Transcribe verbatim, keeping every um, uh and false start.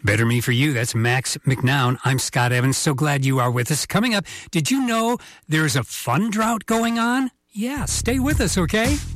Better Me For You. That's Max McNown. I'm Scott Evans. So glad you are with us. Coming up, did you know there's a fun drought going on? Yeah, stay with us, okay?